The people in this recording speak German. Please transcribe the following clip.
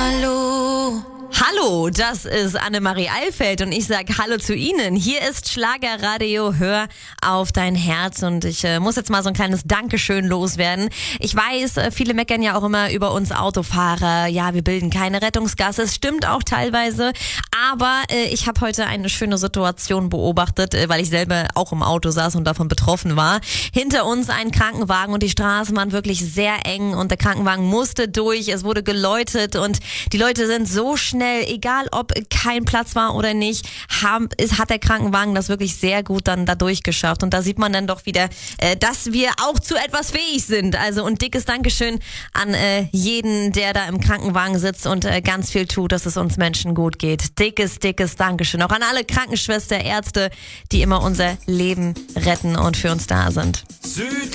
Hallo. Hallo, das ist Annemarie Eilfeld und ich sag Hallo zu Ihnen. Hier ist Schlagerradio, hör auf dein Herz und ich muss jetzt mal so ein kleines Dankeschön loswerden. Ich weiß, viele meckern ja auch immer über uns Autofahrer. Ja, wir bilden keine Rettungsgasse. Es stimmt auch teilweise, aber ich habe heute eine schöne Situation beobachtet, weil ich selber auch im Auto saß und davon betroffen war. Hinter uns ein Krankenwagen und die Straßen waren wirklich sehr eng und der Krankenwagen musste durch. Es wurde geläutet und die Leute sind so schnell, egal ob kein Platz war oder nicht, hat der Krankenwagen das wirklich sehr gut dann da durchgeschafft. Und da sieht man dann doch wieder, dass wir auch zu etwas fähig sind. Also und dickes Dankeschön an jeden, der da im Krankenwagen sitzt und ganz viel tut, dass es uns Menschen gut geht. Dickes Dankeschön. Auch an alle Krankenschwestern, Ärzte, die immer unser Leben retten und für uns da sind.